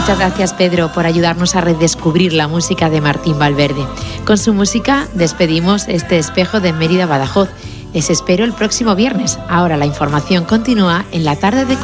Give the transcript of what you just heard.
Muchas gracias, Pedro, por ayudarnos a redescubrir la música de Martín Valverde. Con su música despedimos este espejo de Mérida Badajoz. Les espero el próximo viernes. Ahora la información continúa en la tarde de